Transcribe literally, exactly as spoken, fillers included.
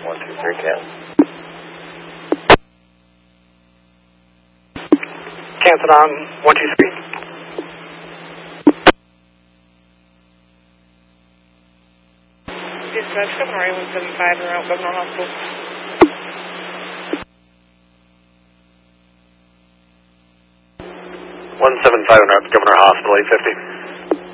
one two three, can. Cancel on one two three. Dispatch, Governor A one seven five, and route Governor Hospital. one seven five, and route Governor Hospital, eight fifty.